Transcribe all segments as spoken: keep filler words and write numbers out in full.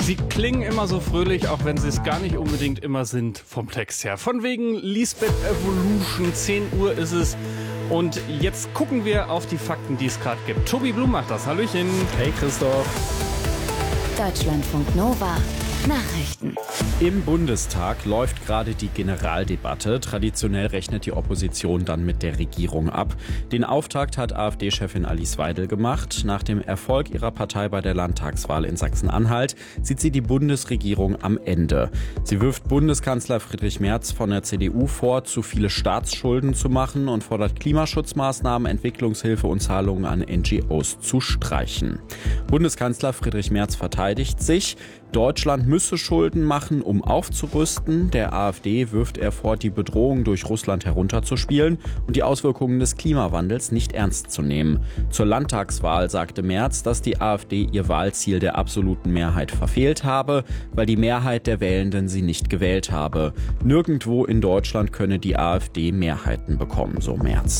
Sie klingen immer so fröhlich, auch wenn sie es gar nicht unbedingt immer sind vom Text her. Von wegen Lisbeth Evolution, zehn Uhr ist es. Und jetzt gucken wir auf die Fakten, die es gerade gibt. Tobi Blum macht das. Hallöchen. Hey Christoph. Deutschlandfunk Nova. Nachrichten. Im Bundestag läuft gerade die Generaldebatte. Traditionell rechnet die Opposition dann mit der Regierung ab. Den Auftakt hat AfD-Chefin Alice Weidel gemacht. Nach dem Erfolg ihrer Partei bei der Landtagswahl in Sachsen-Anhalt sieht sie die Bundesregierung am Ende. Sie wirft Bundeskanzler Friedrich Merz von der C D U vor, zu viele Staatsschulden zu machen und fordert Klimaschutzmaßnahmen, Entwicklungshilfe und Zahlungen an N G Os zu streichen. Bundeskanzler Friedrich Merz verteidigt sich. Deutschland müsse Schulden machen, um aufzurüsten. Der AfD wirft er vor, die Bedrohung durch Russland herunterzuspielen und die Auswirkungen des Klimawandels nicht ernst zu nehmen. Zur Landtagswahl sagte Merz, dass die AfD ihr Wahlziel der absoluten Mehrheit verfehlt habe, weil die Mehrheit der Wählenden sie nicht gewählt habe. Nirgendwo in Deutschland könne die AfD Mehrheiten bekommen, so Merz.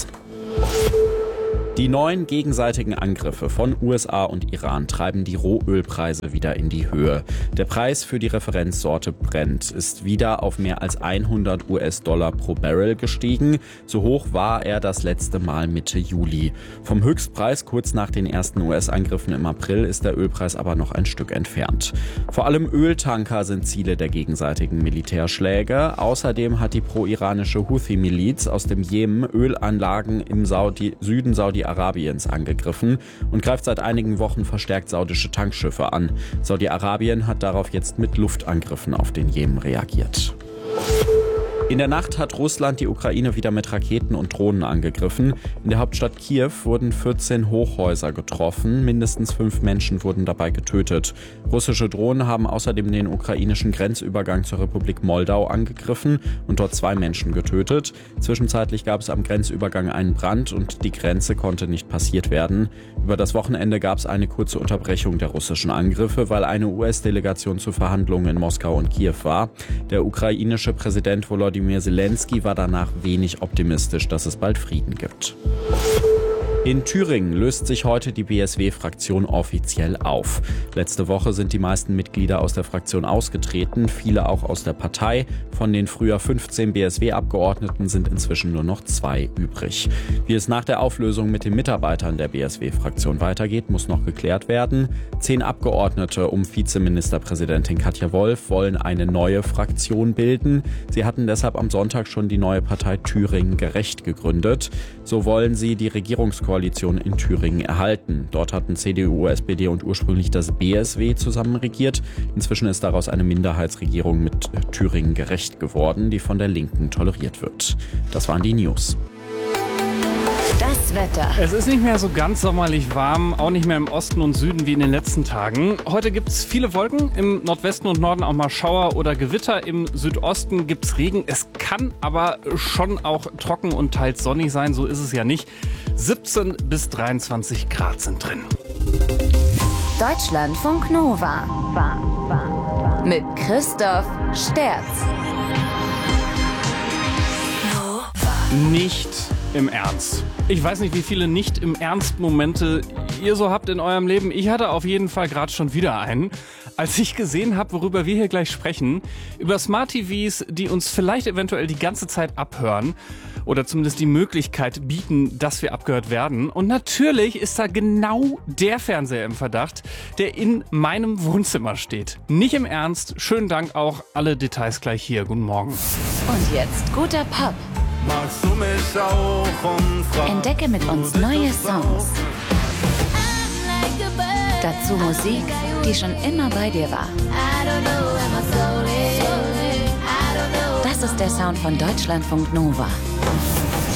Die neuen gegenseitigen Angriffe von U S A und Iran treiben die Rohölpreise wieder in die Höhe. Der Preis für die Referenzsorte Brent ist wieder auf mehr als hundert US-Dollar pro Barrel gestiegen. So hoch war er das letzte Mal Mitte Juli. Vom Höchstpreis kurz nach den ersten U S-Angriffen im April ist der Ölpreis aber noch ein Stück entfernt. Vor allem Öltanker sind Ziele der gegenseitigen Militärschläge. Außerdem hat die pro-iranische Houthi-Miliz aus dem Jemen Ölanlagen im Saudi- Süden Saudi Arabiens angegriffen und greift seit einigen Wochen verstärkt saudische Tankschiffe an. Saudi-Arabien hat darauf jetzt mit Luftangriffen auf den Jemen reagiert. In der Nacht hat Russland die Ukraine wieder mit Raketen und Drohnen angegriffen. In der Hauptstadt Kiew wurden vierzehn Hochhäuser getroffen. Mindestens fünf Menschen wurden dabei getötet. Russische Drohnen haben außerdem den ukrainischen Grenzübergang zur Republik Moldau angegriffen und dort zwei Menschen getötet. Zwischenzeitlich gab es am Grenzübergang einen Brand und die Grenze konnte nicht passiert werden. Über das Wochenende gab es eine kurze Unterbrechung der russischen Angriffe, weil eine U S-Delegation zu Verhandlungen in Moskau und Kiew war. Der ukrainische Präsident Volodymyr Zelensky war danach wenig optimistisch, dass es bald Frieden gibt. In Thüringen löst sich heute die B S W-Fraktion offiziell auf. Letzte Woche sind die meisten Mitglieder aus der Fraktion ausgetreten, viele auch aus der Partei. Von den früher fünfzehn B S W-Abgeordneten sind inzwischen nur noch zwei übrig. Wie es nach der Auflösung mit den Mitarbeitern der B S W-Fraktion weitergeht, muss noch geklärt werden. Zehn Abgeordnete um Vizeministerpräsidentin Katja Wolf wollen eine neue Fraktion bilden. Sie hatten deshalb am Sonntag schon die neue Partei Thüringen gerecht gegründet. So wollen sie die Regierungskoalition in Thüringen erhalten. Dort hatten C D U, S P D und ursprünglich das B S W zusammen regiert. Inzwischen ist daraus eine Minderheitsregierung mit Thüringen gerecht geworden, die von der Linken toleriert wird. Das waren die News. Das Wetter. Es ist nicht mehr so ganz sommerlich warm, auch nicht mehr im Osten und Süden wie in den letzten Tagen. Heute gibt es viele Wolken, im Nordwesten und Norden auch mal Schauer oder Gewitter. Im Südosten gibt es Regen. Es kann aber schon auch trocken und teils sonnig sein, so ist es ja nicht. siebzehn bis dreiundzwanzig Grad sind drin. Deutschlandfunk Nova. Mit Christoph Sterz. Nicht im Ernst. Ich weiß nicht, wie viele nicht im Ernst-Momente ihr so habt in eurem Leben. Ich hatte auf jeden Fall gerade schon wieder einen, als ich gesehen habe, worüber wir hier gleich sprechen. Über Smart-T Vs, die uns vielleicht eventuell die ganze Zeit abhören oder zumindest die Möglichkeit bieten, dass wir abgehört werden. Und natürlich ist da genau der Fernseher im Verdacht, der in meinem Wohnzimmer steht. Nicht im Ernst. Schönen Dank auch. Alle Details gleich hier. Guten Morgen. Und jetzt guter Pop. Magst du mich auch umfragen? Entdecke mit uns neue Songs. Dazu Musik, die schon immer bei dir war. Das ist der Sound von Deutschlandfunk Nova.